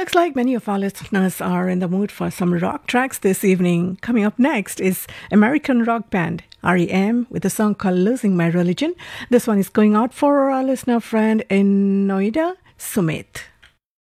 Looks like many of our listeners are in the mood for some rock tracks this evening. Coming up next is American rock band REM with a song called Losing My Religion. This one is going out for our listener friend in Noida, Sumit.